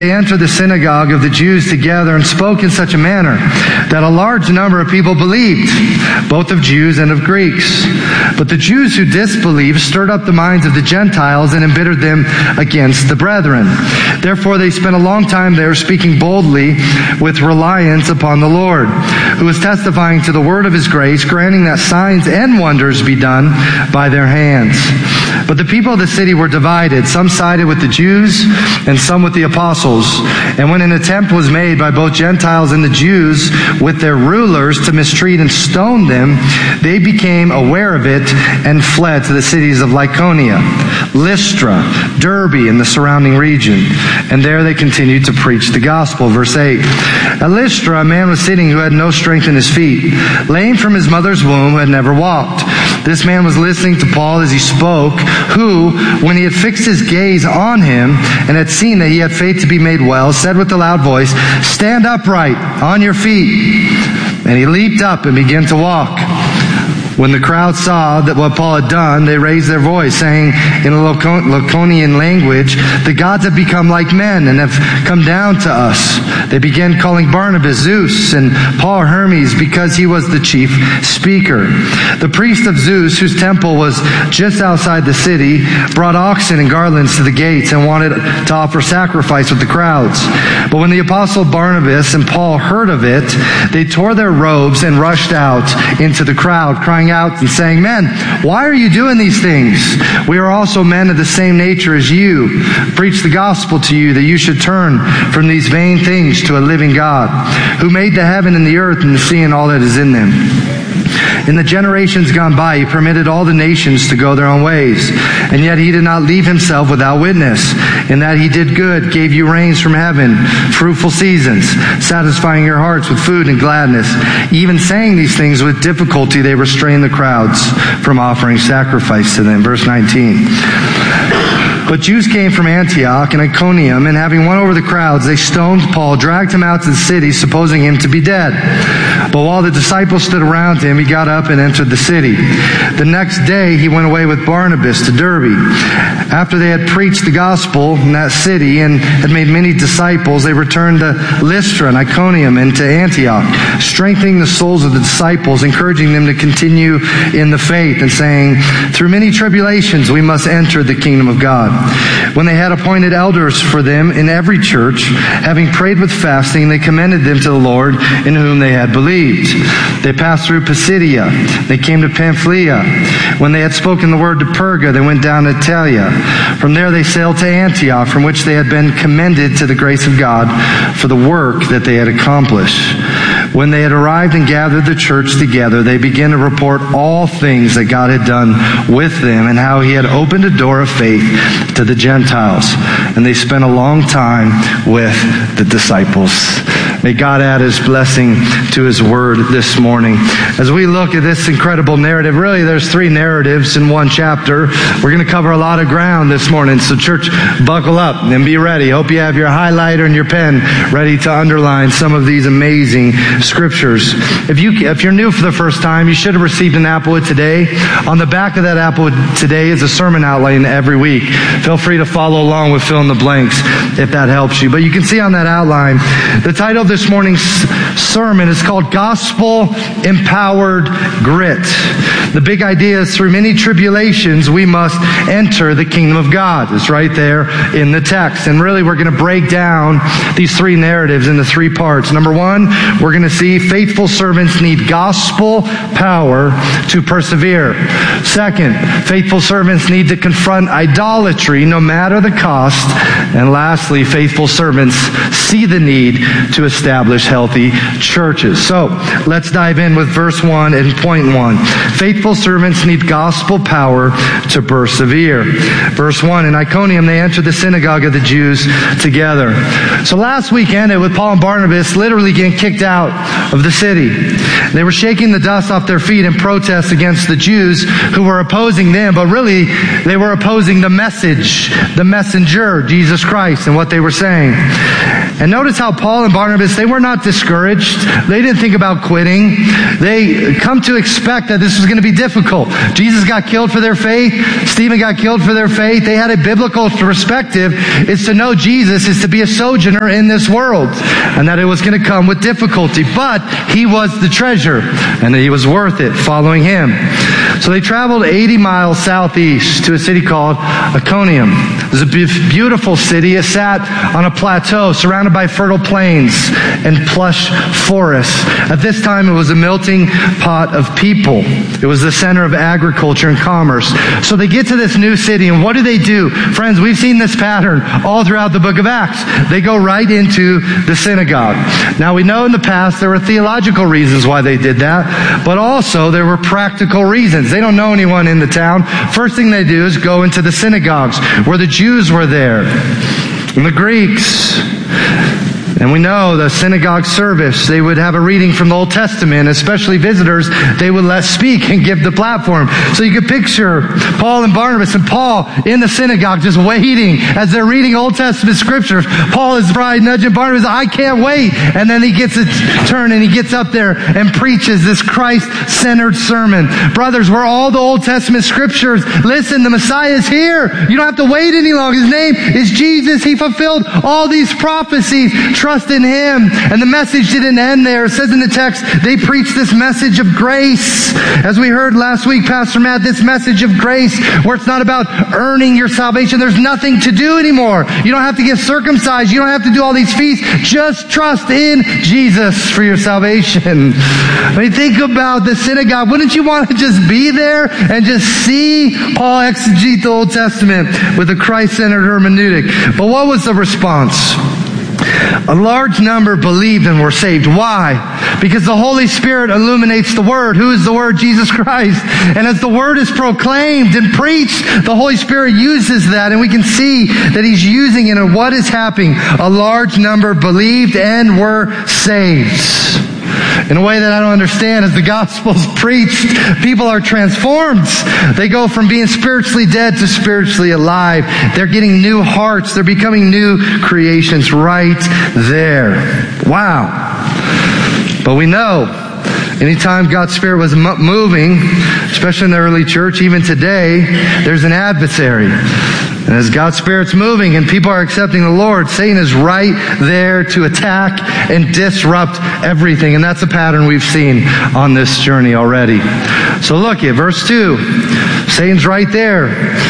They entered the synagogue of the Jews together and spoke in such a manner that a large number of people believed, both of Jews and of Greeks. But the Jews who disbelieved stirred up the minds of the Gentiles and embittered them against the brethren. Therefore they spent a long time there speaking boldly with reliance upon the Lord, who was testifying to the word of his grace, granting that signs and wonders be done by their hands. But the people of the city were divided. Some sided with the Jews and some with the apostles. And when an attempt was made by both Gentiles and the Jews with their rulers to mistreat and stone them, they became aware of it and fled to the cities of Lycaonia, Lystra, Derbe, and the surrounding region. And there they continued to preach the gospel. Verse 8. At Lystra, a man was sitting who had no strength in his feet, lame from his mother's womb, who had never walked. This man was listening to Paul as he spoke, who, when he had fixed his gaze on him and had seen that he had faith to be made well, said with a loud voice, "Stand upright on your feet." And he leaped up and began to walk. When the crowd saw that what Paul had done, they raised their voice, saying in a Lycaonian language, "The gods have become like men and have come down to us." They began calling Barnabas Zeus and Paul Hermes, because he was the chief speaker. The priest of Zeus, whose temple was just outside the city, brought oxen and garlands to the gates and wanted to offer sacrifice with the crowds. But when the apostle Barnabas and Paul heard of it, they tore their robes and rushed out into the crowd, crying out and saying, "Men, why are you doing these things? We are also men of the same nature as you. Preach the gospel to you, that you should turn from these vain things to a living God, who made the heaven and the earth and the sea and all that is in them. In the generations gone by, he permitted all the nations to go their own ways. And yet he did not leave himself without witness, in that he did good, gave you rains from heaven, fruitful seasons, satisfying your hearts with food and gladness. Even saying these things with difficulty, they restrained the crowds from offering sacrifice to them. Verse 19. But Jews came from Antioch and Iconium, and having won over the crowds, they stoned Paul, dragged him out to the city, supposing him to be dead. But while the disciples stood around him, he got up and entered the city. The next day he went away with Barnabas to Derbe. After they had preached the gospel in that city and had made many disciples, they returned to Lystra and Iconium and to Antioch, strengthening the souls of the disciples, encouraging them to continue in the faith, and saying, "Through many tribulations we must enter the kingdom of God." When they had appointed elders for them in every church, having prayed with fasting, they commended them to the Lord, in whom they had believed. They passed through Pisidia. They came to Pamphylia. When they had spoken the word to Perga, they went down to Attalia. From there they sailed to Antioch, from which they had been commended to the grace of God for the work that they had accomplished. When they had arrived and gathered the church together, they began to report all things that God had done with them, and how he had opened a door of faith to the Gentiles. And they spent a long time with the disciples. May God add his blessing to his word this morning. As we look at this incredible narrative, really there's 3 narratives in one chapter. We're going to cover a lot of ground this morning. So church, buckle up and be ready. Hope you have your highlighter and your pen ready to underline some of these amazing scriptures. If you're new for the first time, you should have received an Applewood today. On the back of that Applewood today is a sermon outline every week. Feel free to follow along with fill in the blanks if that helps you. But you can see on that outline, the title of this morning's sermon is called Gospel Empowered Grit. The big idea is through many tribulations we must enter the kingdom of God. It's right there in the text. And really we're going to break down these 3 narratives into 3 parts. Number 1, we're going to see faithful servants need gospel power to persevere. Second, faithful servants need to confront idolatry no matter the cost. And lastly, faithful servants see the need to establish healthy churches. So let's dive in with verse 1 and point 1. Faithful servants need gospel power to persevere. Verse 1, in Iconium they entered the synagogue of the Jews together. So last week ended with Paul and Barnabas literally getting kicked out of the city. They were shaking the dust off their feet in protest against the Jews who were opposing them, but really they were opposing the message, the messenger, Jesus Christ, and what they were saying. And notice how Paul and Barnabas, they were not discouraged. They didn't think about quitting. They come to expect that this was going to be difficult. Jesus got killed for their faith. Stephen got killed for their faith. They had a biblical perspective. It's to know Jesus is to be a sojourner in this world, and that it was going to come with difficulty. But he was the treasure, and he was worth it following him. So they traveled 80 miles southeast to a city called Iconium. It was a beautiful city. It sat on a plateau surrounded by fertile plains and plush forests. At this time, it was a melting pot of people. It was the center of agriculture and commerce. So they get to this new city, and what do? Friends, we've seen this pattern all throughout the book of Acts. They go right into the synagogue. Now, we know in the past there were theological reasons why they did that, but also there were practical reasons. They don't know anyone in the town. First thing they do is go into the synagogues where the Jews were there and the Greeks. And we know the synagogue service, they would have a reading from the Old Testament, especially visitors, they would let speak and give the platform. So you could picture Paul and Barnabas and Paul in the synagogue just waiting as they're reading Old Testament scriptures. Paul is probably nudging Barnabas, I can't wait. And then he gets a turn and he gets up there and preaches this Christ-centered sermon. Brothers, we're all the Old Testament scriptures. Listen, the Messiah is here. You don't have to wait any longer. His name is Jesus. He fulfilled all these prophecies. Trust in him. And the message didn't end there. It says in the text, they preached this message of grace. As we heard last week, Pastor Matt, this message of grace where it's not about earning your salvation. There's nothing to do anymore. You don't have to get circumcised. You don't have to do all these feasts. Just trust in Jesus for your salvation. I mean, think about the synagogue. Wouldn't you want to just be there and just see Paul exegete the Old Testament with a Christ-centered hermeneutic? But what was the response? A large number believed and were saved. Why? Because the Holy Spirit illuminates the Word. Who is the Word? Jesus Christ. And as the Word is proclaimed and preached, the Holy Spirit uses that, and we can see that He's using it. And what is happening? A large number believed and were saved. In a way that I don't understand, as the gospel's preached, people are transformed. They go from being spiritually dead to spiritually alive. They're getting new hearts. They're becoming new creations right there. Wow. But we know, anytime God's Spirit was moving, especially in the early church, even today, there's an adversary. And as God's Spirit's moving and people are accepting the Lord, Satan is right there to attack and disrupt everything. And that's a pattern we've seen on this journey already. So look at verse 2. Satan's right there.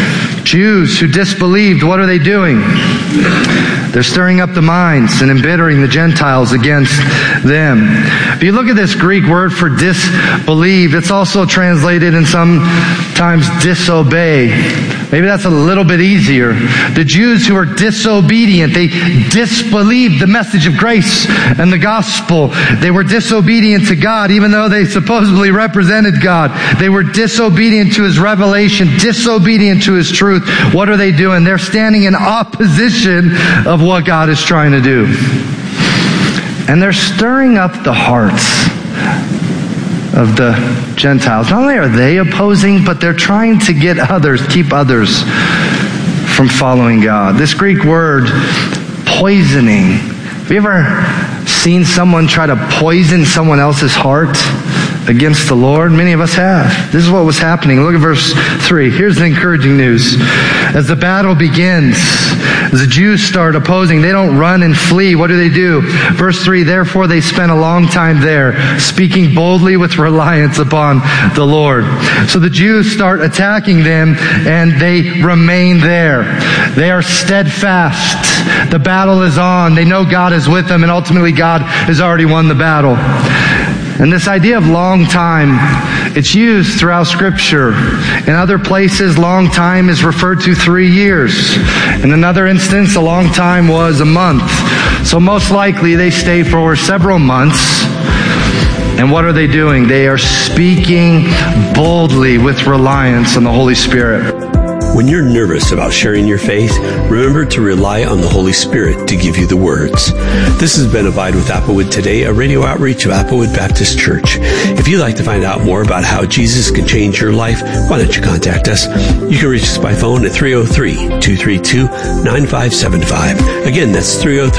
Jews who disbelieved, what are they doing? They're stirring up the minds and embittering the Gentiles against them. If you look at this Greek word for disbelieve, it's also translated in sometimes disobey. Maybe that's a little bit easier. The Jews who were disobedient, they disbelieved the message of grace and the gospel. They were disobedient to God, even though they supposedly represented God. They were disobedient to His revelation, disobedient to His truth. What are they doing? They're standing in opposition of what God is trying to do. And they're stirring up the hearts of the Gentiles. Not only are they opposing, but they're trying to get others, keep others from following God. This Greek word, poisoning. Have you ever seen someone try to poison someone else's heart against the Lord? Many of us have. This is what was happening. Look at verse 3. Here's the encouraging news. As the battle begins, as the Jews start opposing, they don't run and flee. What do? Verse 3, therefore they spent a long time there, speaking boldly with reliance upon the Lord. So the Jews start attacking them, and they remain there. They are steadfast. The battle is on. They know God is with them, and ultimately God has already won the battle. And this idea of long time, it's used throughout Scripture. In other places, long time is referred to 3 years. In another instance, a long time was a month. So most likely they stay for several months. And what are they doing? They are speaking boldly with reliance on the Holy Spirit. When you're nervous about sharing your faith, remember to rely on the Holy Spirit to give you the words. This has been Abide with Applewood Today, a radio outreach of Applewood Baptist Church. If you'd like to find out more about how Jesus can change your life, why don't you contact us? You can reach us by phone at 303-232-9575. Again, that's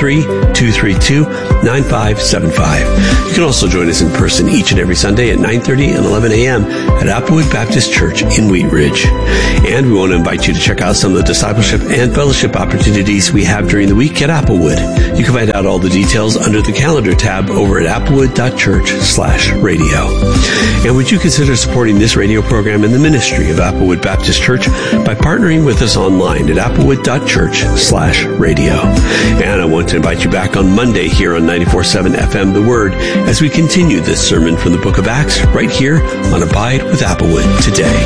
303-232-9575. You can also join us in person each and every Sunday at 9:30 and 11 a.m. at Applewood Baptist Church in Wheat Ridge. And we want to invite you to check out some of the discipleship and fellowship opportunities we have during the week at Applewood. You can find out all the details under the calendar tab over at applewood.church/radio. And would you consider supporting this radio program and the ministry of Applewood Baptist Church by partnering with us online at applewood.church/radio. And I want to invite you back on Monday here on 94.7 FM The Word as we continue this sermon from the book of Acts right here on Abide with Applewood Today.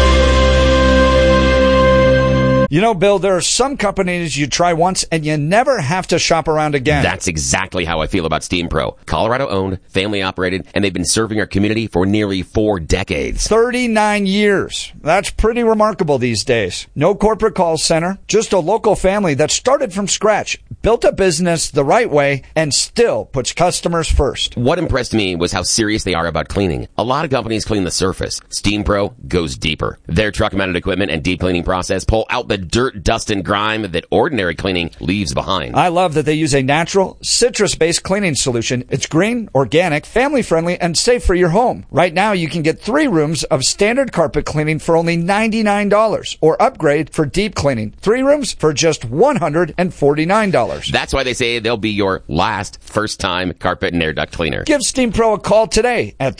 You know, Bill, there are some companies you try once and you never have to shop around again. That's exactly how I feel about Steam Pro. Colorado-owned, family-operated, and they've been serving our community for nearly 4 decades. 39 years. That's pretty remarkable these days. No corporate call center, just a local family that started from scratch, built a business the right way, and still puts customers first. What impressed me was how serious they are about cleaning. A lot of companies clean the surface. Steam Pro goes deeper. Their truck-mounted equipment and deep cleaning process pull out the dirt, dust, and grime that ordinary cleaning leaves behind. I love that they use a natural, citrus-based cleaning solution. It's green, organic, family-friendly, and safe for your home. Right now, you can get 3 rooms of standard carpet cleaning for only $99, or upgrade for deep cleaning. 3 rooms for just $149. That's why they say they'll be your last first-time carpet and air duct cleaner. Give Steam Pro a call today at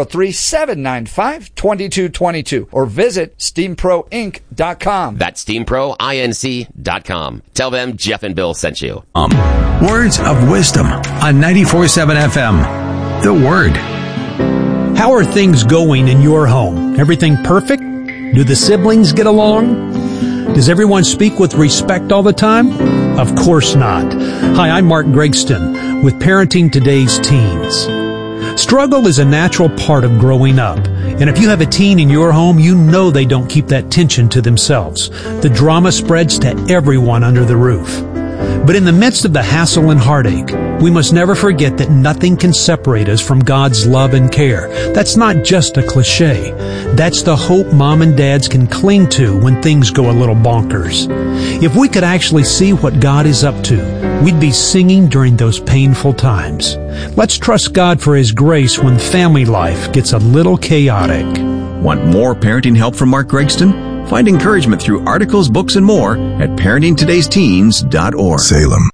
303-795-2222, or visit SteamProInc.com. That's SteamProInc.com. Tell them Jeff and Bill sent you. Words of wisdom on 94.7 FM. The Word. How are things going in your home? Everything perfect? Do the siblings get along? Does everyone speak with respect all the time? Of course not. Hi, I'm Mark Gregston with Parenting Today's Teens. Struggle is a natural part of growing up. And if you have a teen in your home, you know they don't keep that tension to themselves. The drama spreads to everyone under the roof. But in the midst of the hassle and heartache, we must never forget that nothing can separate us from God's love and care. That's not just a cliche. That's the hope mom and dads can cling to when things go a little bonkers. If we could actually see what God is up to, we'd be singing during those painful times. Let's trust God for His grace when family life gets a little chaotic. Want more parenting help from Mark Gregston? Find encouragement through articles, books, and more at parentingtodaysteens.org. Salem.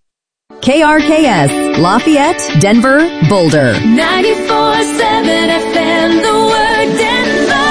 KRKS, Lafayette, Denver, Boulder. 94.7 FM, The Word, Denver.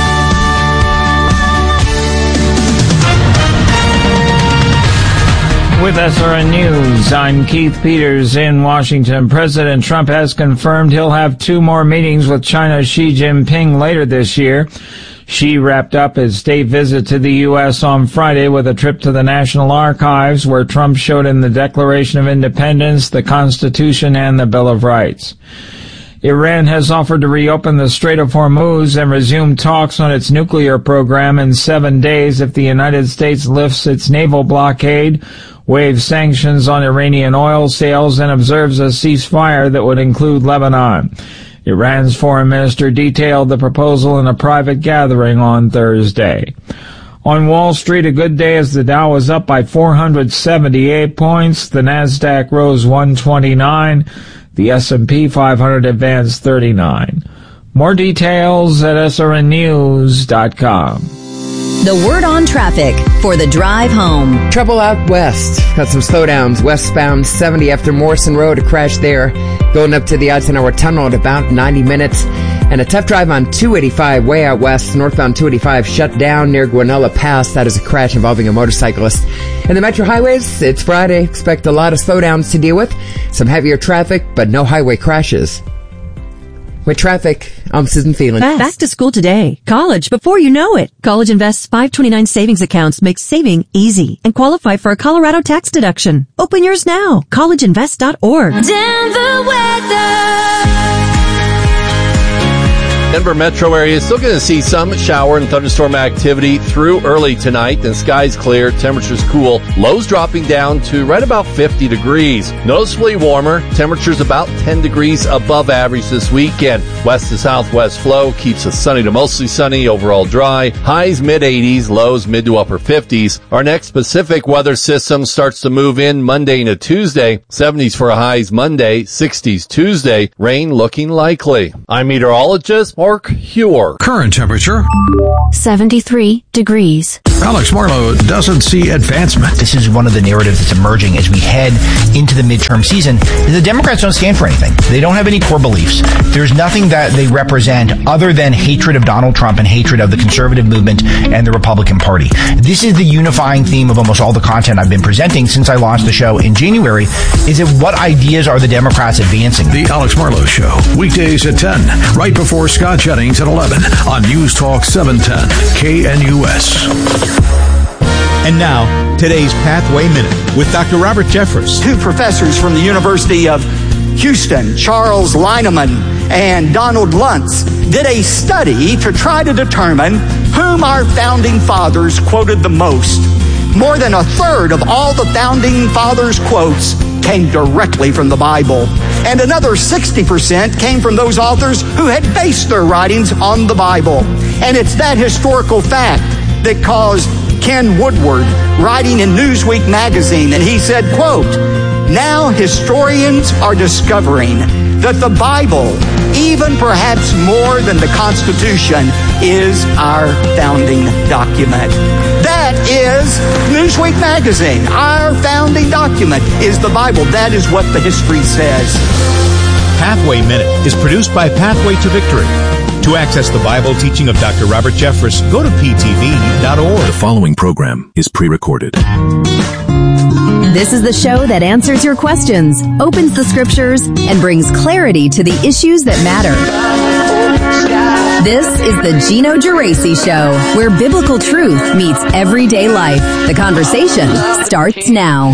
With SRN News, I'm Keith Peters in Washington. President Trump has confirmed he'll have 2 more meetings with China's Xi Jinping later this year. Xi wrapped up his state visit to the U.S. on Friday with a trip to the National Archives, where Trump showed him the Declaration of Independence, the Constitution, and the Bill of Rights. Iran has offered to reopen the Strait of Hormuz and resume talks on its nuclear program in 7 days if the United States lifts its naval blockade, waives sanctions on Iranian oil sales, and observes a ceasefire that would include Lebanon. Iran's foreign minister detailed the proposal in a private gathering on Thursday. On Wall Street, a good day as the Dow was up by 478 points. The Nasdaq rose 129. The S&P 500 advanced 39. More details at srnnews.com. The Word on traffic for the drive home. Trouble out west. Got some slowdowns. Westbound 70 after Morrison Road, a crash there. Going up to the Eisenhower Tunnel at about 90 minutes. And a tough drive on 285 way out west. Northbound 285 shut down near Guanella Pass. That is a crash involving a motorcyclist. In the metro highways, it's Friday. Expect a lot of slowdowns to deal with. Some heavier traffic, but no highway crashes. With traffic, I'm Susan Phelan. Back to school today. College before you know it. College Invest's 529 savings accounts make saving easy and qualify for a Colorado tax deduction. Open yours now. collegeinvest.org. Denver weather. Denver metro area is still going to see some shower and thunderstorm activity through early tonight. Then skies clear, temperatures cool, lows dropping down to right about 50 degrees. Noticeably warmer, temperatures about 10 degrees above average this weekend. West to southwest flow keeps us sunny to mostly sunny, overall dry. Highs mid-80s, lows mid to upper 50s. Our next Pacific weather system starts to move in Monday into Tuesday. 70s for highs Monday, 60s Tuesday. Rain looking likely. I'm meteorologist Mark Huer. Current temperature 73 degrees. Alex Marlowe doesn't see advancement. This is one of the narratives that's emerging as we head into the midterm season. The Democrats don't stand for anything. They don't have any core beliefs. There's nothing that they represent other than hatred of Donald Trump and hatred of the conservative movement and the Republican Party. This is the unifying theme of almost all the content I've been presenting since I launched the show in January. Is it what ideas are the Democrats advancing? The Alex Marlowe Show, weekdays at 10, right before Scott Jennings at 11 on News Talk 710 KNUS. And now, today's Pathway Minute with Dr. Robert Jeffress. Two professors from the University of Houston, Charles Lineman and Donald Luntz, did a study to try to determine whom our founding fathers quoted the most. More than a third of all the founding fathers' quotes came directly from the Bible. And another 60% came from those authors who had based their writings on the Bible. And it's that historical fact that caused Ken Woodward writing in Newsweek magazine, and he said, quote, "Now historians are discovering that the Bible, even perhaps more than the Constitution, is our founding document." That is Newsweek magazine. Our founding document is the Bible. That is what the history says. Pathway Minute is produced by Pathway to Victory. To access the Bible teaching of Dr. Robert Jeffress, go to ptv.org. The following program is pre-recorded. This is the show that answers your questions, opens the scriptures, and brings clarity to the issues that matter. This is the Gino Geraci Show, where biblical truth meets everyday life. The conversation starts now.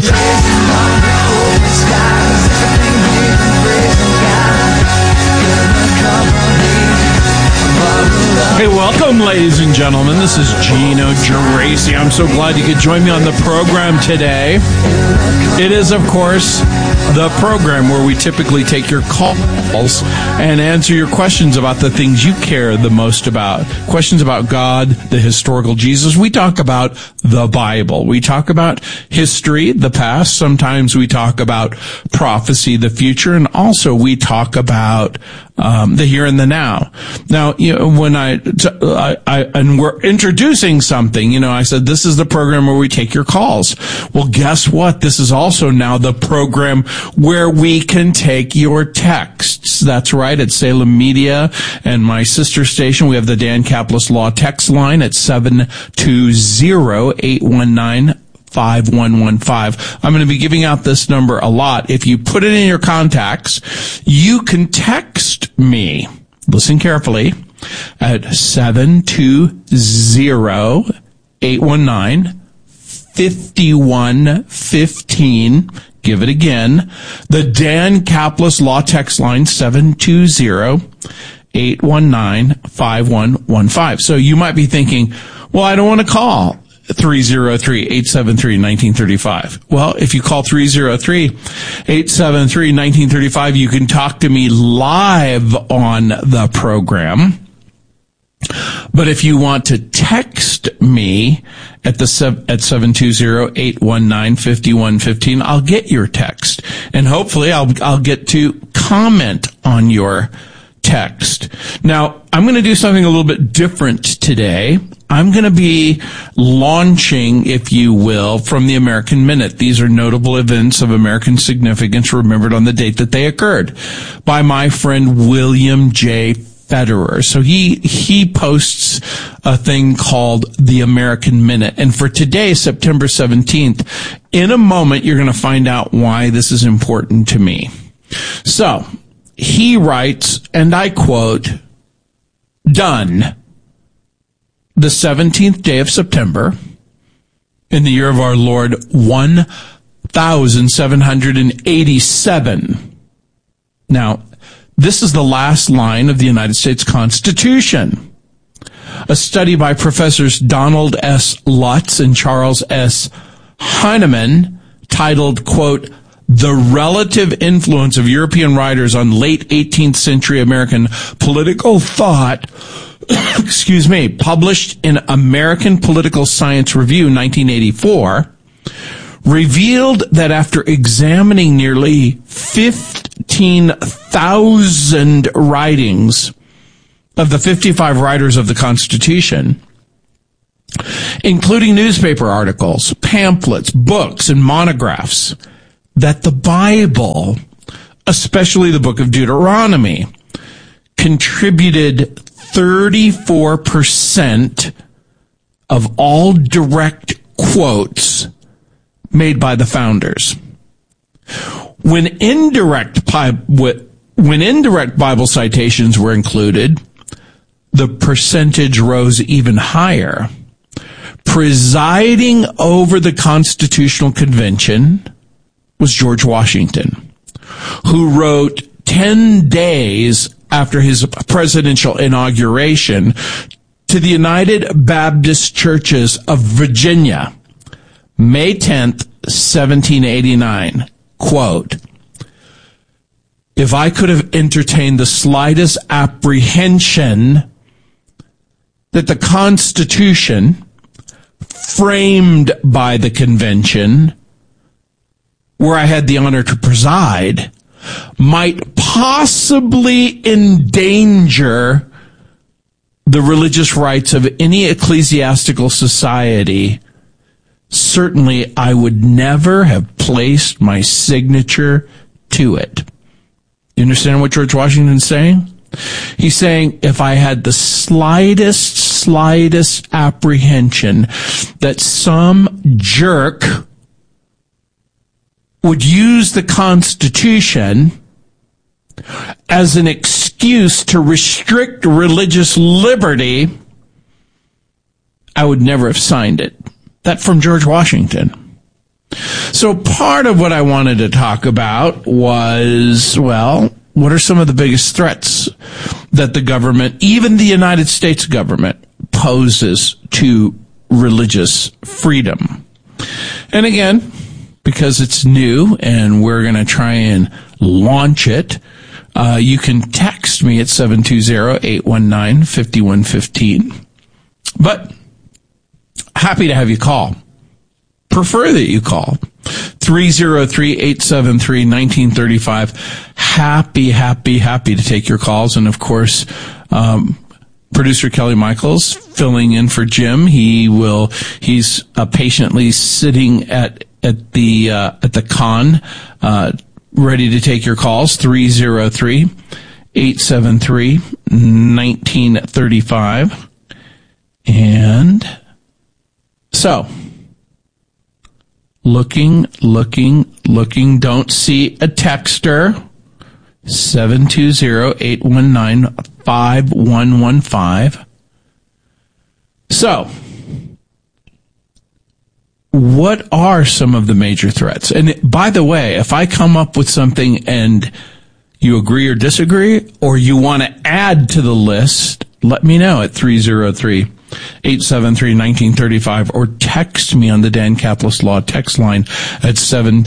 Hey, welcome, ladies and gentlemen. This is Gino Geraci. I'm so glad you could join me on the program today. It is, of course, the program where we typically take your calls and answer your questions about the things you care the most about. Questions about God, the historical Jesus. We talk about the Bible. We talk about history, the past. Sometimes we talk about prophecy, the future. And also we talk about the here and the now. Now, when and we're introducing something, I said, this is the program where we take your calls. Well, guess what? This is also now the program where we can take your texts. That's right. At Salem Media and my sister station, we have the Dan Caplis Law text line at 720-819-5115. I'm going to be giving out this number a lot. If you put it in your contacts, you can text me. Listen carefully. At 720-819-5115. Give it again. The Dan Caplis Law text line, 720-819-5115. So you might be thinking, well, I don't want to call 303-873-1935. Well, if you call 303-873-1935, you can talk to me live on the program. But if you want to text me at 720-819-5115, I'll get your text. And hopefully I'll get to comment on your text. Now, I'm going to do something a little bit different today. I'm going to be launching, if you will, from the American Minute. These are notable events of American significance remembered on the date that they occurred by my friend William J. Federer. So he posts a thing called the American Minute. And for today, September 17th, in a moment, you're going to find out why this is important to me. So he writes, and I quote, "Done. The 17th day of September, in the year of our Lord, 1787. Now, This is the last line of the United States Constitution. A study by Professors Donald S. Lutz and Charles S. Heinemann titled, quote, "The Relative Influence of European Writers on Late 18th Century American Political Thought," excuse me, published in American Political Science Review 1984, revealed that after examining nearly 15,000 writings of the 55 writers of the Constitution, including newspaper articles, pamphlets, books, and monographs, that the Bible, especially the book of Deuteronomy, contributed 34% of all direct quotes made by the founders. When indirect Bible citations were included, the percentage rose even higher. Presiding over the Constitutional Convention was George Washington, who wrote 10 days after his presidential inauguration to the United Baptist Churches of Virginia, May 10th, 1789, quote, "If I could have entertained the slightest apprehension that the Constitution, framed by the convention, where I had the honor to preside, might possibly endanger the religious rights of any ecclesiastical society, certainly I would never have placed my signature to it." You understand what George Washington's saying? He's saying, if I had the slightest apprehension that some jerk would use the Constitution as an excuse to restrict religious liberty, I would never have signed it. That from George Washington. So part of what I wanted to talk about was, well, what are some of the biggest threats that the government, even the United States government, poses to religious freedom? And again, because it's new and we're going to try and launch it, you can text me at 720-819-5115. But happy to have you call. Prefer that you call. 303-873-1935. Happy to take your calls. And of course, producer Kelly Michaels filling in for Jim. He's patiently sitting at the con, ready to take your calls. 303-873-1935. And so, looking, don't see a texter. 720-819-5115. So, what are some of the major threats? And by the way, if I come up with something and you agree or disagree, or you want to add to the list, let me know at 303-873-1935, or text me on the Dan Caplis Law text line at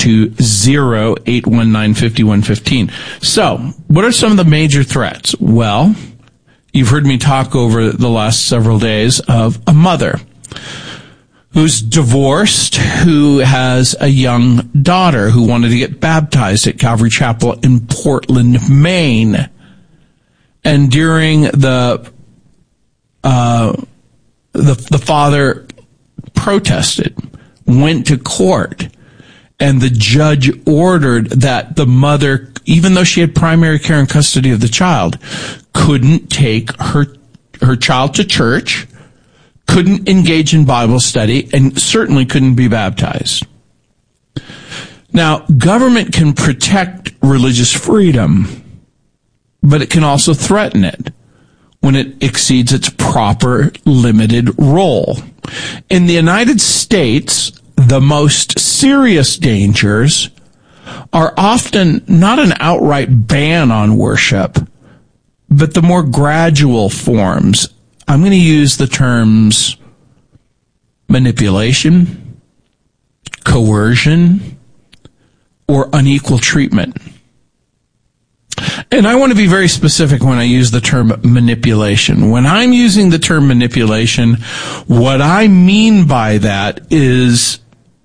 720-819-5115. So, what are some of the major threats? Well, you've heard me talk over the last several days of a mother who's divorced, who has a young daughter who wanted to get baptized at Calvary Chapel in Portland, Maine. And during the father protested, went to court, and the judge ordered that the mother, even though she had primary care and custody of the child, couldn't take her child to church, couldn't engage in Bible study, and certainly couldn't be baptized. Now, government can protect religious freedom, but it can also threaten it when it exceeds its proper limited role. In the United States, the most serious dangers are often not an outright ban on worship, but the more gradual forms. I'm going to use the terms manipulation, coercion, or unequal treatment. And I want to be very specific when I use the term manipulation. When I'm using the term manipulation, what I mean by that is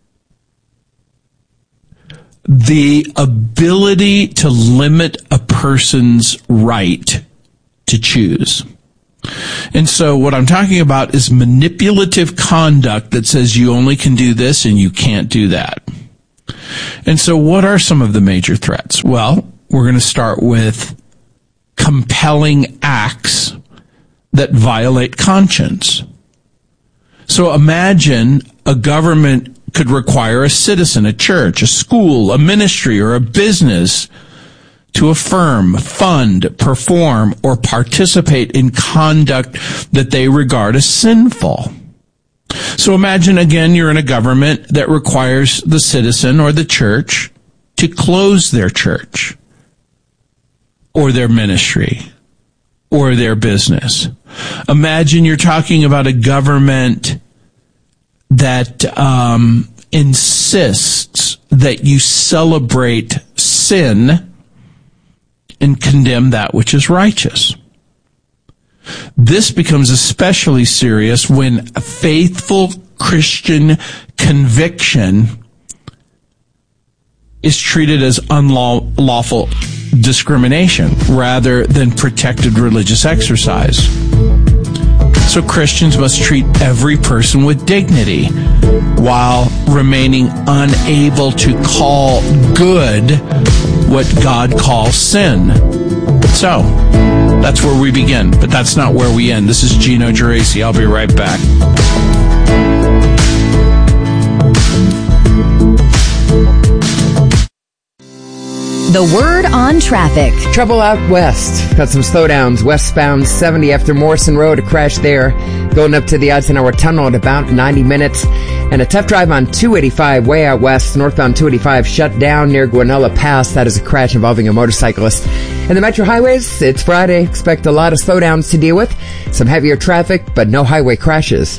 the ability to limit a person's right to choose. And so what I'm talking about is manipulative conduct that says you only can do this and you can't do that. And so what are some of the major threats? Well, we're going to start with compelling acts that violate conscience. So imagine a government could require a citizen, a church, a school, a ministry, or a business to affirm, fund, perform, or participate in conduct that they regard as sinful. So imagine, again, you're in a government that requires the citizen or the church to close their church or their ministry or their business. Imagine you're talking about a government that insists that you celebrate sin and condemn that which is righteous. This becomes especially serious when a faithful Christian conviction is treated as unlawful discrimination rather than protected religious exercise. So Christians must treat every person with dignity while remaining unable to call good what God calls sin. So, that's where we begin, but that's not where we end. This is Gino Geraci. I'll be right back. The word on traffic. Trouble out west. Got some slowdowns. Westbound 70 after Morrison Road, a crash there. Going up to the Eisenhower Tunnel at about 90 minutes. And a tough drive on 285 way out west. Northbound 285 shut down near Guanella Pass. That is a crash involving a motorcyclist. And the metro highways, it's Friday. Expect a lot of slowdowns to deal with. Some heavier traffic, but no highway crashes.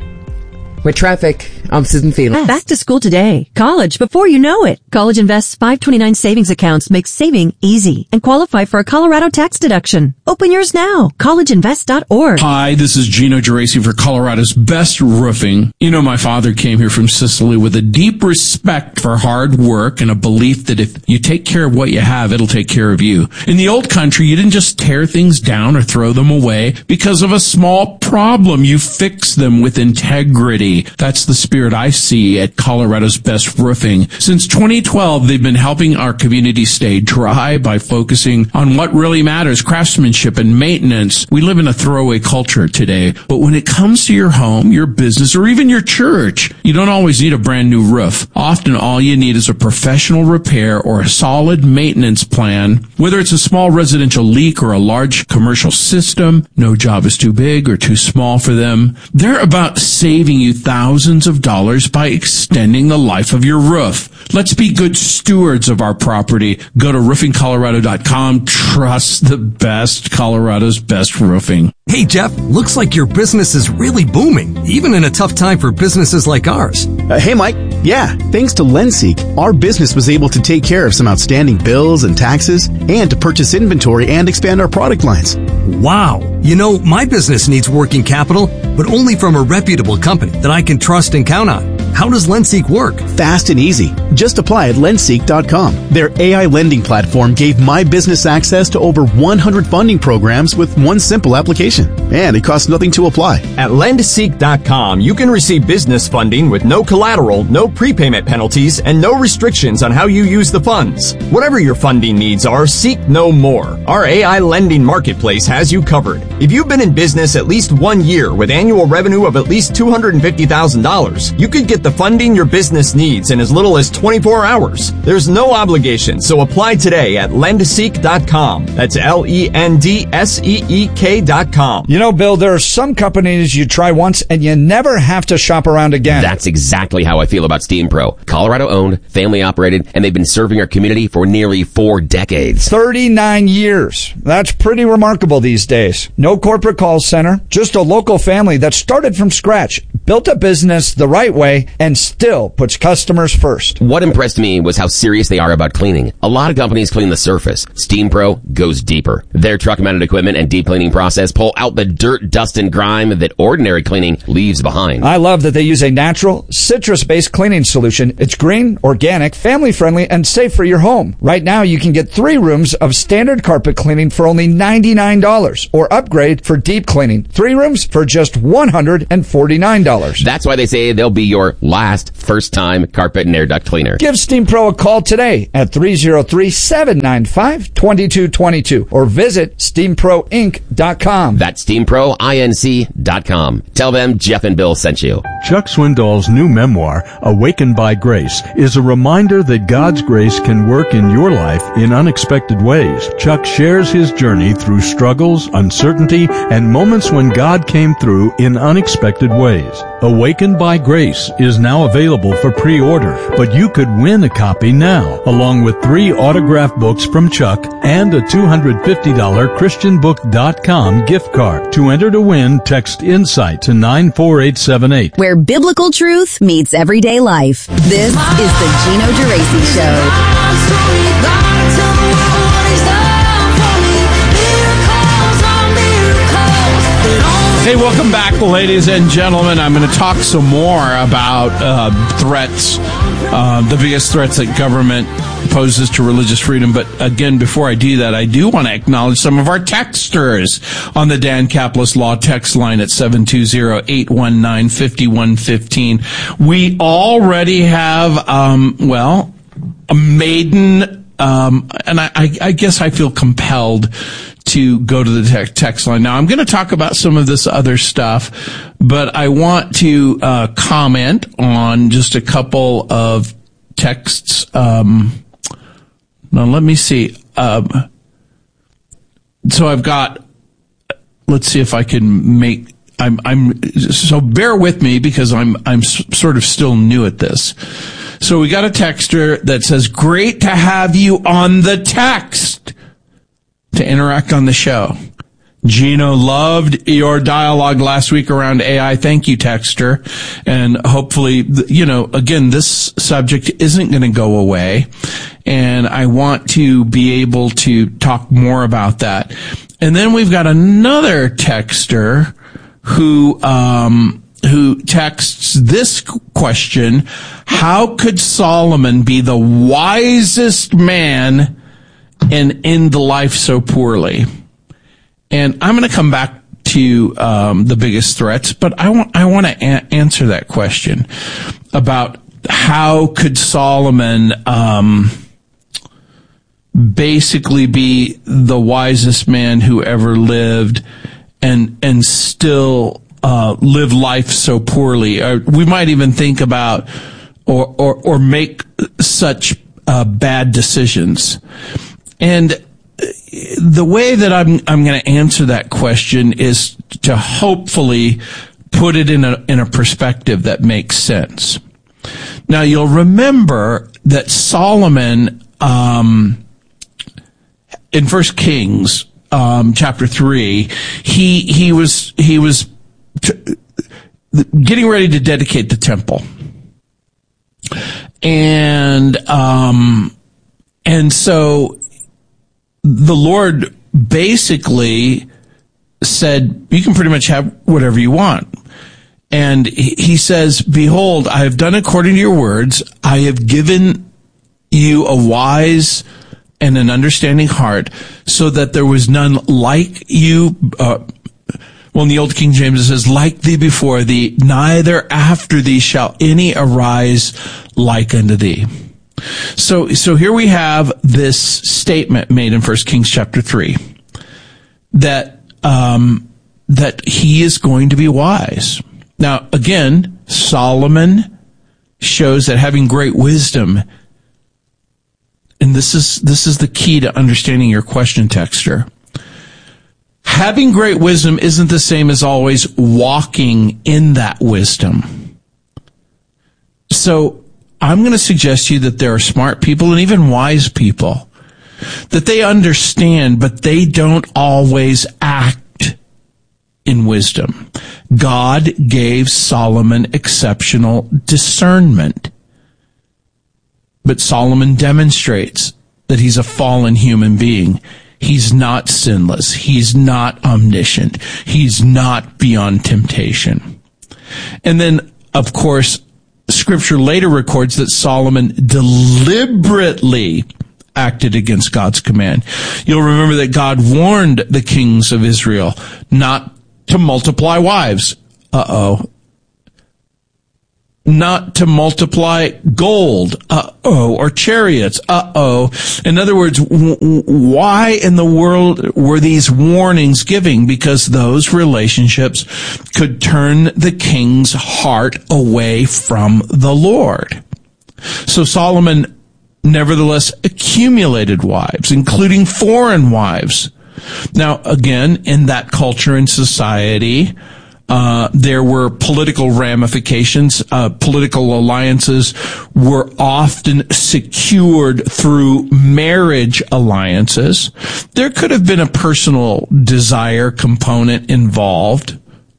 With traffic, I'm Susan Felix. Back to school today. College before you know it. College Invest's 529 savings accounts make saving easy and qualify for a Colorado tax deduction. Open yours now. collegeinvest.org. Hi, this is Gino Geraci for Colorado's Best Roofing. You know, my father came here from Sicily with a deep respect for hard work and a belief that if you take care of what you have, it'll take care of you. In the old country, you didn't just tear things down or throw them away because of a small problem. You fix them with integrity. That's the spirit I see at Colorado's Best Roofing. Since 2012, they've been helping our community stay dry by focusing on what really matters, craftsmanship and maintenance. We live in a throwaway culture today, but when it comes to your home, your business, or even your church, you don't always need a brand new roof. Often all you need is a professional repair or a solid maintenance plan. Whether it's a small residential leak or a large commercial system, no job is too big or too small for them. They're about saving you thousands of dollars by extending the life of your roof. Let's be good stewards of our property. Go to roofingcolorado.com. Trust the best, Colorado's Best Roofing. Hey, Jeff, looks like your business is really booming, even in a tough time for businesses like ours. Hey, Mike. Yeah, thanks to Lenseek, our business was able to take care of some outstanding bills and taxes and to purchase inventory and expand our product lines. Wow. You know, my business needs working capital, but only from a reputable company that I can trust and count on. How does Lenseek work? Fast and easy. Just apply at Lenseek.com. Their AI lending platform gave my business access to over 100 funding programs with one simple application. And it costs nothing to apply. At Lendseek.com, you can receive business funding with no collateral, no prepayment penalties, and no restrictions on how you use the funds. Whatever your funding needs are, seek no more. Our AI lending marketplace has you covered. If you've been in business at least 1 year with annual revenue of at least $250,000, you could get Get the funding your business needs in as little as 24 hours. There's no obligation, so apply today at lendseek.com. That's LENDSEEK.com. You know, Bill, there are some companies you try once and you never have to shop around again. That's exactly how I feel about Steam Pro. Colorado owned, family operated, and they've been serving our community for nearly 4 decades. 39 years. That's pretty remarkable these days. No corporate call center, just a local family that started from scratch, built a business the right way, and still puts customers first. What impressed me was how serious they are about cleaning. A lot of companies clean the surface. Steam Pro goes deeper. Their truck-mounted equipment and deep cleaning process pull out the dirt, dust, and grime that ordinary cleaning leaves behind. I love that they use a natural, citrus-based cleaning solution. It's green, organic, family-friendly, and safe for your home. Right now, you can get 3 rooms of standard carpet cleaning for only $99 or upgrade for deep cleaning. 3 rooms for just $149. That's why they say they'll be your last first-time carpet and air duct cleaner. Give Steam Pro a call today at 303-795-2222 or visit SteamProInc.com. That's SteamProInc.com. Tell them Jeff and Bill sent you. Chuck Swindoll's new memoir, Awakened by Grace, is a reminder that God's grace can work in your life in unexpected ways. Chuck shares his journey through struggles, uncertainty, and moments when God came through in unexpected ways. Awakened by Grace is now available for pre-order, but you could win a copy now, along with 3 autographed books from Chuck and a $250 ChristianBook.com gift card. To enter to win, text INSIGHT to 94878. Where biblical truth meets everyday life. This is the Gino Geraci Show. Hey, welcome back, ladies and gentlemen. I'm going to talk some more about threats, the biggest threats that government poses to religious freedom. But again, before I do that, I do want to acknowledge some of our texters on the Dan Caplis Law text line at 720-819-5115. We already have, a maiden, and I guess I feel compelled to go to the text line. Now, I'm going to talk about some of this other stuff, but I want to comment on just a couple of texts. Now, let me see. So I've got, let's see if I can make, so bear with me because I'm sort of still new at this. So we got a texter that says, great to have you on the text to interact on the show. Gino, loved your dialogue last week around AI. Thank you, texter. And hopefully, again, this subject isn't going to go away. And I want to be able to talk more about that. And then we've got another texter who texts this question: how could Solomon be the wisest man and end the life so poorly? And I'm going to come back to the biggest threats, but I want to answer that question about how could Solomon basically be the wisest man who ever lived and still live life so poorly. We might even think about or make such bad decisions. And the way that I'm going to answer that question is to hopefully put it in a perspective that makes sense. Now, you'll remember that Solomon in 1 Kings chapter 3, he was getting ready to dedicate the temple. And so the Lord basically said, you can pretty much have whatever you want. And he says, behold, I have done according to your words. I have given you a wise and an understanding heart, so that there was none like you. In the Old King James it says, like thee before thee, neither after thee shall any arise like unto thee. So here we have this statement made in 1 Kings chapter 3 that he is going to be wise. Now, again, Solomon shows that having great wisdom, and this is the key to understanding your question, texter. Having great wisdom isn't the same as always walking in that wisdom. So I'm going to suggest to you that there are smart people and even wise people that they understand, but they don't always act in wisdom. God gave Solomon exceptional discernment. But Solomon demonstrates that he's a fallen human being. He's not sinless. He's not omniscient. He's not beyond temptation. And then, of course, Scripture later records that Solomon deliberately acted against God's command. You'll remember that God warned the kings of Israel not to multiply wives. Not to multiply gold. Or chariots. In other words, why in the world were these warnings giving? Because those relationships could turn the king's heart away from the Lord. So Solomon nevertheless accumulated wives, including foreign wives. Now, again, in that culture and society, there were political ramifications. Political alliances were often secured through marriage alliances. There could have been a personal desire component involved.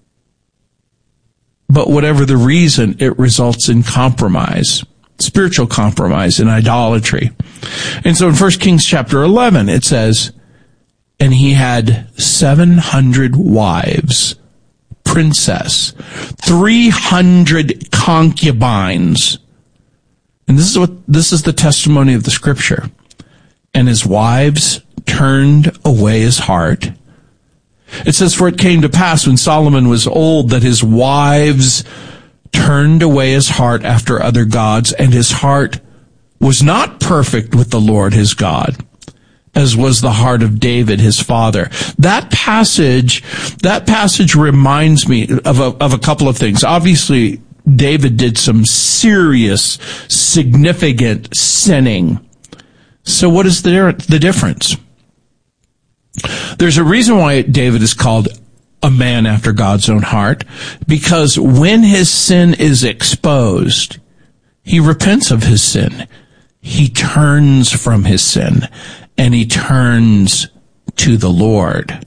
But whatever the reason, it results in compromise, spiritual compromise and idolatry. And so in 1 Kings chapter 11, it says, and he had 700 wives, princess, 300 concubines. And this is the testimony of the Scripture. And his wives turned away his heart. It says, for it came to pass when Solomon was old that his wives turned away his heart after other gods, and his heart was not perfect with the Lord his God, as was the heart of David, his father. That passage reminds me of a couple of things. Obviously, David did some serious, significant sinning. So what is the difference? There's a reason why David is called a man after God's own heart, because when his sin is exposed, he repents of his sin. He turns from his sin. And he turns to the Lord.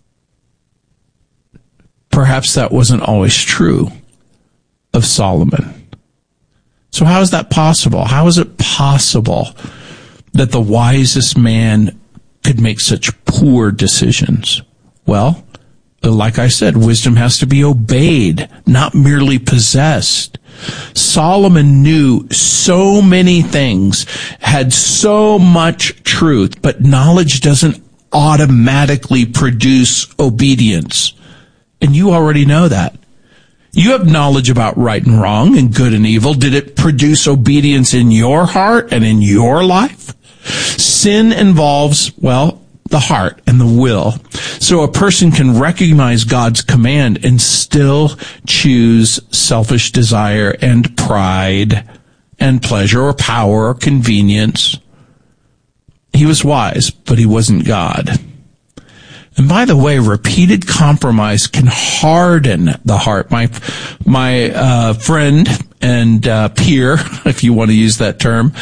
Perhaps that wasn't always true of Solomon. So how is that possible? How is it possible that the wisest man could make such poor decisions? Well, like I said, wisdom has to be obeyed, not merely possessed. Solomon knew so many things, had so much truth, but knowledge doesn't automatically produce obedience. And you already know that. You have knowledge about right and wrong and good and evil. Did it produce obedience in your heart and in your life? Sin involves, the heart and the will. So a person can recognize God's command and still choose selfish desire and pride and pleasure or power or convenience. He was wise, but he wasn't God. And by the way, repeated compromise can harden the heart. My friend and peer, if you want to use that term,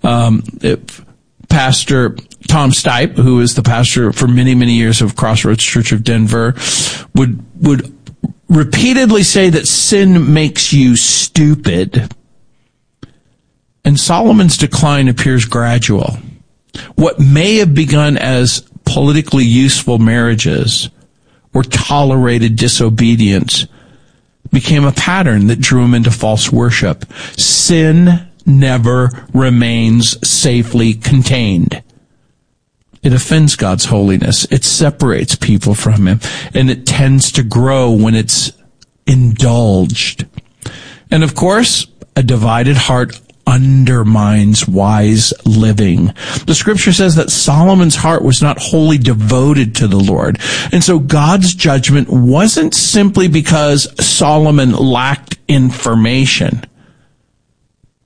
Pastor Tom Stipe, who is the pastor for many, many years of Crossroads Church of Denver, would repeatedly say that sin makes you stupid. And Solomon's decline appears gradual. What may have begun as politically useful marriages or tolerated disobedience became a pattern that drew him into false worship. Sin never remains safely contained. It offends God's holiness. It separates people from him, and it tends to grow when it's indulged. And of course, a divided heart undermines wise living. The Scripture says that Solomon's heart was not wholly devoted to the Lord. And so God's judgment wasn't simply because Solomon lacked information.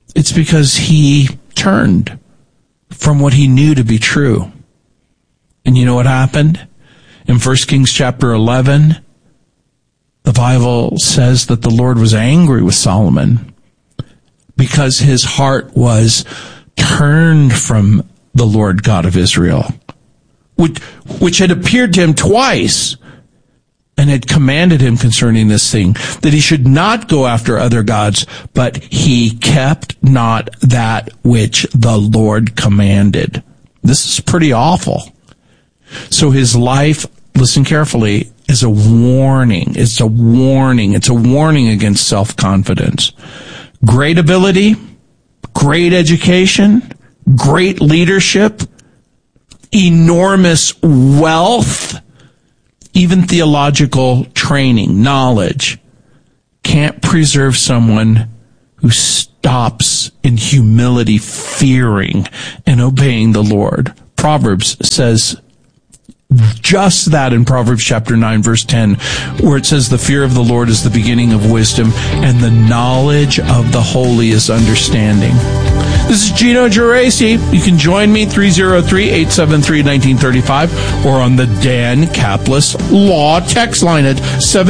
It's because he turned from what he knew to be true. And you know what happened? In 1 Kings chapter 11, the Bible says that the Lord was angry with Solomon because his heart was turned from the Lord God of Israel, which had appeared to him twice and had commanded him concerning this thing, that he should not go after other gods, but he kept not that which the Lord commanded. This is pretty awful. So his life, listen carefully, is a warning. It's a warning. It's a warning against self-confidence. Great ability, great education, great leadership, enormous wealth, even theological training, knowledge, can't preserve someone who stops in humility, fearing and obeying the Lord. Proverbs says just that in Proverbs chapter 9, verse 10, where it says, the fear of the Lord is the beginning of wisdom, and the knowledge of the holy is understanding. This is Gino Geraci. You can join me, 303-873-1935, or on the Dan Caplis Law text line at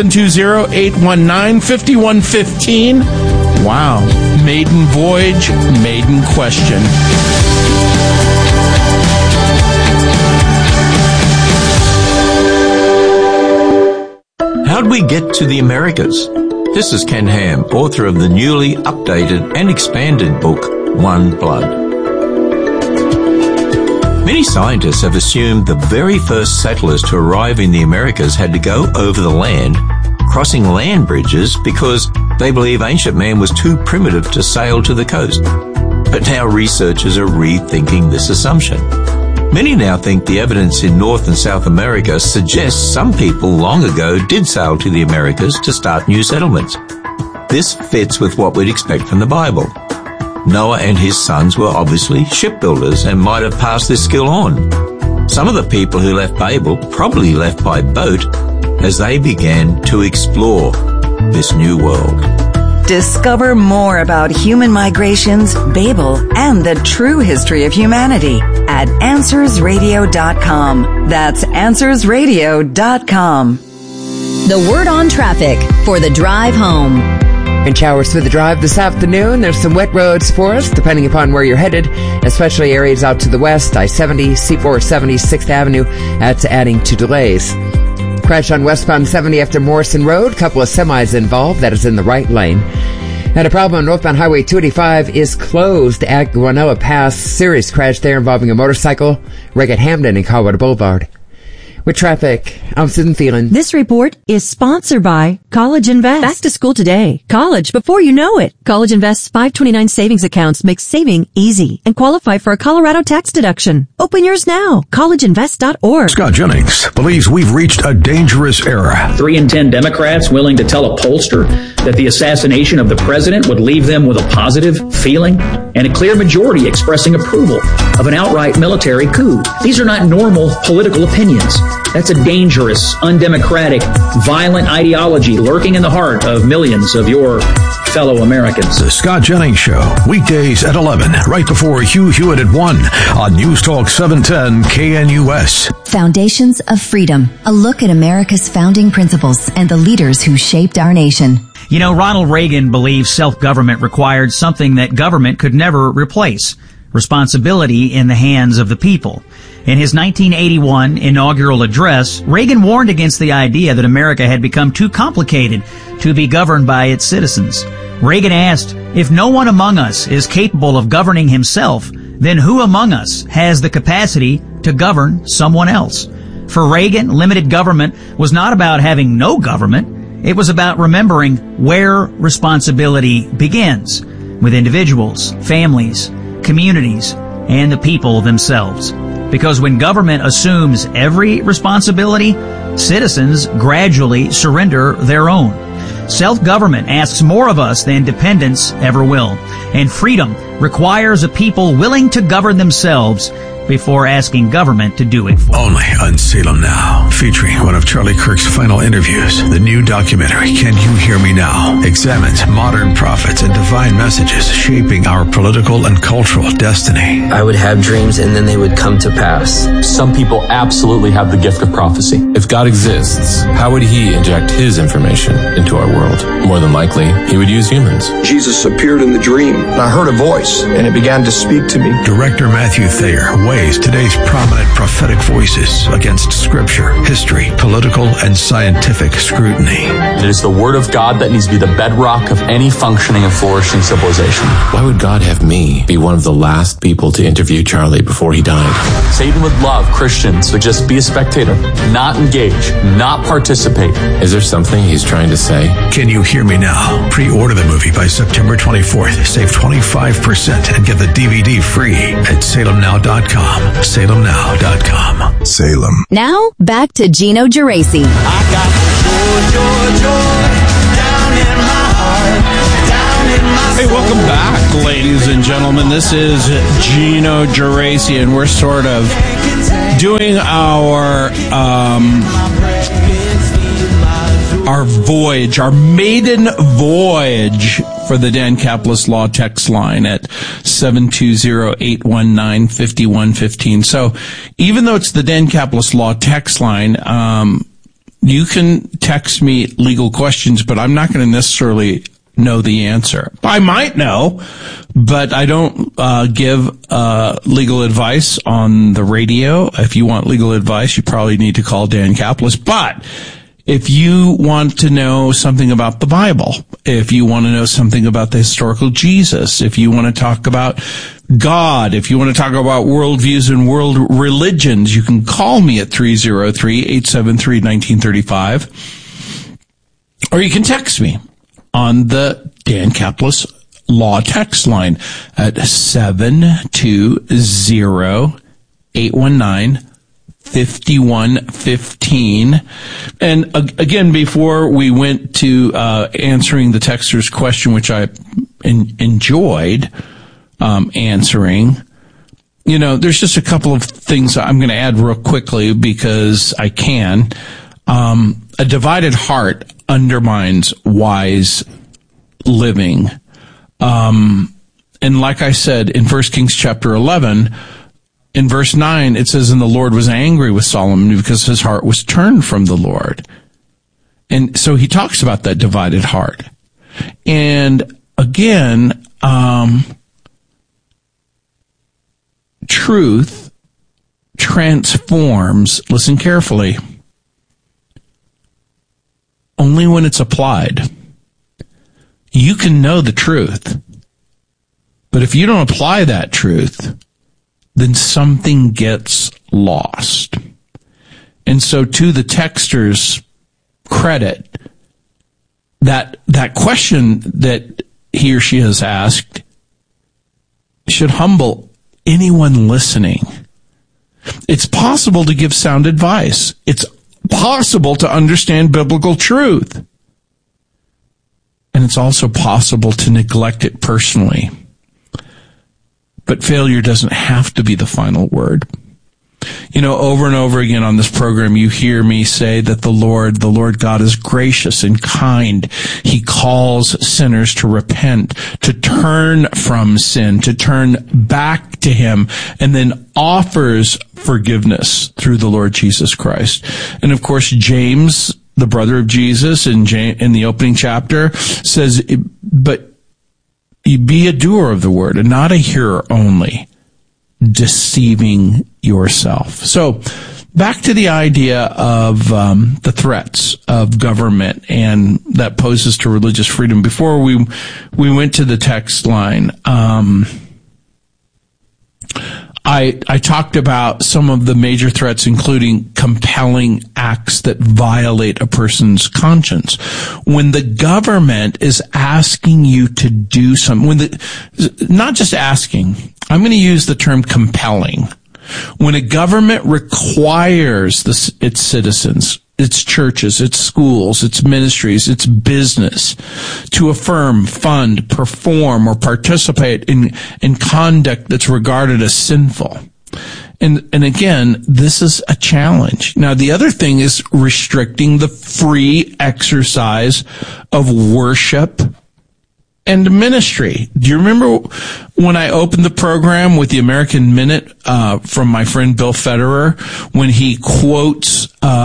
720-819-5115. Wow. Maiden voyage, maiden question. How'd we get to the Americas? This is Ken Ham, author of the newly updated and expanded book, One Blood. Many scientists have assumed the very first settlers to arrive in the Americas had to go over the land, crossing land bridges, because they believe ancient man was too primitive to sail to the coast. But now researchers are rethinking this assumption. Many now think the evidence in North and South America suggests some people long ago did sail to the Americas to start new settlements. This fits with what we'd expect from the Bible. Noah and his sons were obviously shipbuilders and might have passed this skill on. Some of the people who left Babel probably left by boat as they began to explore this new world. Discover more about human migrations, Babel, and the true history of humanity at AnswersRadio.com. That's AnswersRadio.com. The word on traffic for the drive home. And showers for the drive this afternoon. There's some wet roads for us, depending upon where you're headed, especially areas out to the west. I-70, C-470, 6th Avenue. That's adding to delays. Crash on westbound 70 after Morrison Road. Couple of semis involved. That is in the right lane. And a problem on northbound Highway 285 is closed at Guanella Pass. Serious crash there involving a motorcycle. Wreck at Hamden and Colorado Boulevard. With traffic, I'm Susan Phelan. This report is sponsored by College Invest. Back to school today. College before you know it. College Invest's 529 savings accounts make saving easy and qualify for a Colorado tax deduction. Open yours now. collegeinvest.org. Scott Jennings believes we've reached a dangerous era. 3 in 10 Democrats willing to tell a pollster that the assassination of the president would leave them with a positive feeling, and a clear majority expressing approval of an outright military coup. These are not normal political opinions. That's a dangerous, undemocratic, violent ideology lurking in the heart of millions of your fellow Americans. The Scott Jennings Show, weekdays at 11, right before Hugh Hewitt at 1 on News Talk 710 KNUS. Foundations of Freedom, a look at America's founding principles and the leaders who shaped our nation. You know, Ronald Reagan believed self-government required something that government could never replace: responsibility in the hands of the people. In his 1981 inaugural address, Reagan warned against the idea that America had become too complicated to be governed by its citizens. Reagan asked, if no one among us is capable of governing himself, then who among us has the capacity to govern someone else? For Reagan, limited government was not about having no government. It was about remembering where responsibility begins, with individuals, families, communities, and the people themselves. Because when government assumes every responsibility, citizens gradually surrender their own. Self-government asks more of us than dependence ever will. And freedom requires a people willing to govern themselves before asking government to do it for you. Only on Salem Now, featuring one of Charlie Kirk's final interviews. The new documentary, Can You Hear Me Now?, examines modern prophets and divine messages shaping our political and cultural destiny. I would have dreams and then they would come to pass. Some people absolutely have the gift of prophecy. If God exists, how would he inject his information into our world? More than likely, he would use humans. Jesus appeared in the dream, and I heard a voice, and it began to speak to me. Director Matthew Thayer weighs today's prominent prophetic voices against scripture, history, political, and scientific scrutiny. It is the word of God that needs to be the bedrock of any functioning and flourishing civilization. Why would God have me be one of the last people to interview Charlie before he died? Satan would love Christians to just be a spectator, not engage, not participate. Is there something he's trying to say? Can You Hear Me Now? Pre-order the movie by September 24th. Save 25% and get the DVD free at salemnow.com. salemnow.com. Salem. Now, back to Gino Geraci. I got joy down in my heart, down in my soul. Hey, welcome back, ladies and gentlemen. This is Gino Geraci, and we're sort of doing our voyage, our maiden voyage for the Dan Caplis Law text line at 720-819-5115. So even though it's the Dan Caplis Law text line, you can text me legal questions, but I'm not going to necessarily know the answer. I might know, but I don't give legal advice on the radio. If you want legal advice, you probably need to call Dan Caplis. But if you want to know something about the Bible, if you want to know something about the historical Jesus, if you want to talk about God, if you want to talk about worldviews and world religions, you can call me at 303-873-1935, or you can text me on the Dan Caplis Law text line at 720-819-5115. And again, before we went to answering the texter's question, which I enjoyed answering, there's just a couple of things I'm going to add real quickly because I can. A divided heart undermines wise living. And like I said, in 1 Kings chapter 11, in verse 9, it says, and the Lord was angry with Solomon because his heart was turned from the Lord. And so he talks about that divided heart. And again, truth transforms, listen carefully, only when it's applied. You can know the truth, but if you don't apply that truth, then something gets lost. And so to the texter's credit, that question that he or she has asked should humble anyone listening. It's possible to give sound advice. It's possible to understand biblical truth. And it's also possible to neglect it personally. But failure doesn't have to be the final word. Over and over again on this program, you hear me say that the Lord God is gracious and kind. He calls sinners to repent, to turn from sin, to turn back to Him, and then offers forgiveness through the Lord Jesus Christ. And of course, James, the brother of Jesus, in the opening chapter, says, but you be a doer of the word and not a hearer only, deceiving yourself. So back to the idea of the threats of government and that poses to religious freedom. Before we went to the text line, I talked about some of the major threats, including compelling acts that violate a person's conscience. When the government is asking you to do something, not just asking, I'm going to use the term compelling. When a government requires its citizens, its churches, its schools, its ministries, its business to affirm, fund, perform, or participate in conduct that's regarded as sinful, And again, this is a challenge. Now, the other thing is restricting the free exercise of worship and ministry. Do you remember when I opened the program with the American Minute from my friend Bill Federer, when he quotes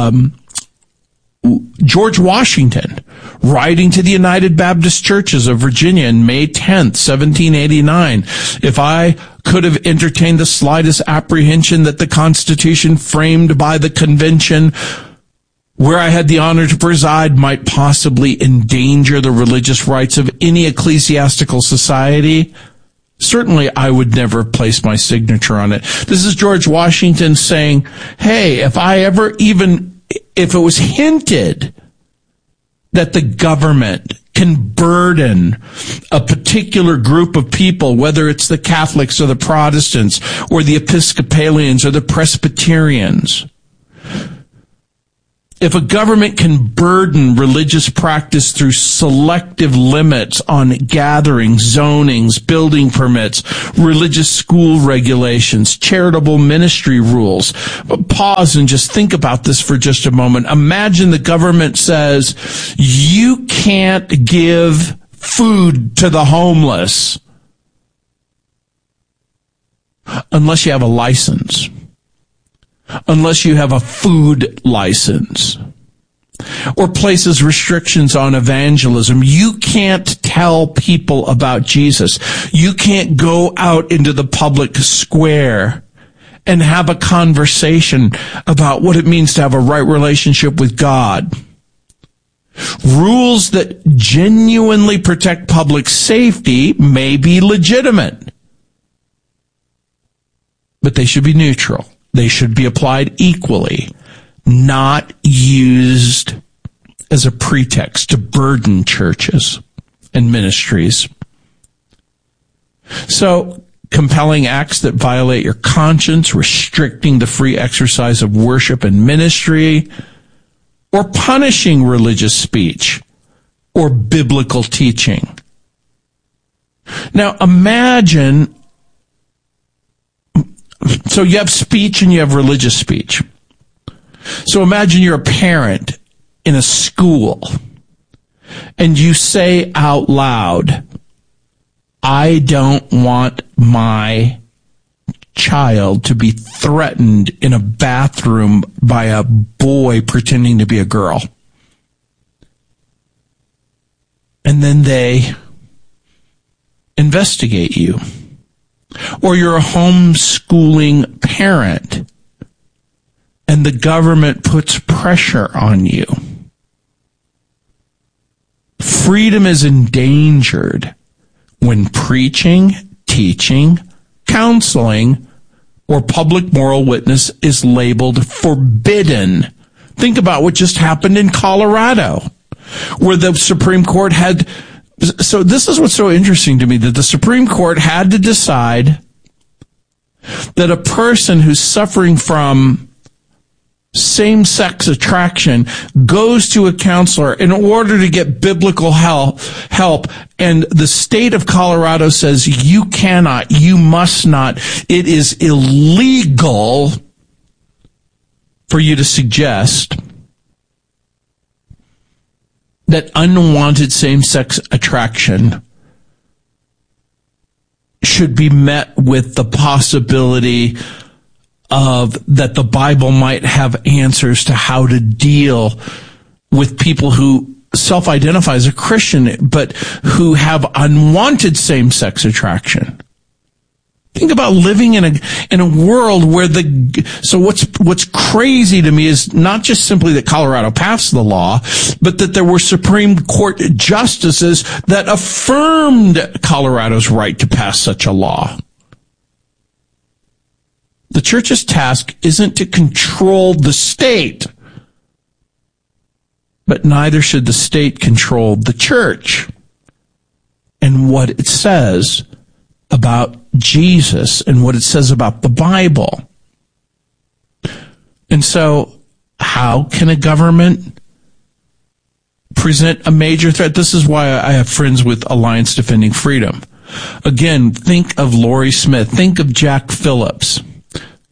George Washington writing to the United Baptist Churches of Virginia in May 10th, 1789, if I could have entertained the slightest apprehension that the Constitution framed by the convention where I had the honor to preside might possibly endanger the religious rights of any ecclesiastical society, certainly I would never place my signature on it. This is George Washington saying, hey, if it was hinted that the government can burden a particular group of people, whether it's the Catholics or the Protestants or the Episcopalians or the Presbyterians, if a government can burden religious practice through selective limits on gatherings, zonings, building permits, religious school regulations, charitable ministry rules, pause and just think about this for just a moment. Imagine the government says, you can't give food to the homeless unless you have a license. Unless you have a food license, or places restrictions on evangelism. You can't tell people about Jesus. You can't go out into the public square and have a conversation about what it means to have a right relationship with God. Rules that genuinely protect public safety may be legitimate, but they should be neutral. They should be applied equally, not used as a pretext to burden churches and ministries. So, compelling acts that violate your conscience, restricting the free exercise of worship and ministry, or punishing religious speech or biblical teaching. Now, imagine. So you have speech and you have religious speech. So imagine you're a parent in a school and you say out loud, I don't want my child to be threatened in a bathroom by a boy pretending to be a girl. And then they investigate you. Or you're a homeschooling parent and the government puts pressure on you. Freedom is endangered when preaching, teaching, counseling, or public moral witness is labeled forbidden. Think about what just happened in Colorado, where the Supreme Court had... So this is what's so interesting to me, that the Supreme Court had to decide that a person who's suffering from same-sex attraction goes to a counselor in order to get biblical help, and the state of Colorado says you cannot, you must not, it is illegal for you to suggest that unwanted same-sex attraction should be met with the possibility of that the Bible might have answers to how to deal with people who self-identify as a Christian but who have unwanted same-sex attraction. Think about living in a world where so what's crazy to me is not just simply that Colorado passed the law, but that there were Supreme Court justices that affirmed Colorado's right to pass such a law. The church's task isn't to control the state, but neither should the state control the church and what it says about Jesus and what it says about the Bible. And so, how can a government present a major threat? This is why I have friends with Alliance Defending Freedom. Again, think of Lori Smith. Think of Jack Phillips.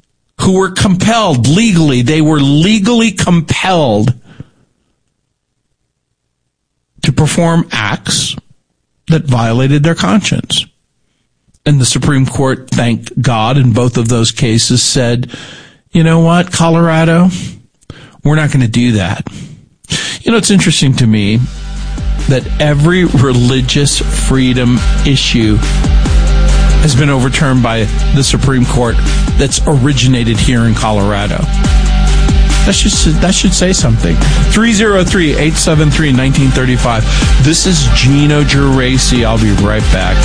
who were compelled legally. They were legally compelled to perform acts that violated their conscience. And the Supreme Court, thank God, in both of those cases said, you know what, Colorado, we're not going to do that. You know, it's interesting to me that every religious freedom issue has been overturned by the Supreme Court that's originated here in Colorado. That should say something. 303-873-1935. This is Gino Geraci. I'll be right back.